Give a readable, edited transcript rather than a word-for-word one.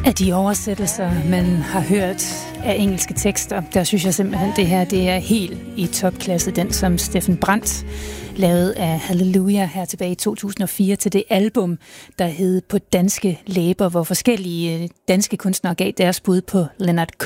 Af de oversættelser, man har hørt af engelske tekster, der synes jeg simpelthen, det her det er helt i topklasse. Den, som Steffen Brandt lavede af Hallelujah her tilbage i 2004 til det album, der hed På danske læber, hvor forskellige danske kunstnere gav deres bud på Leonard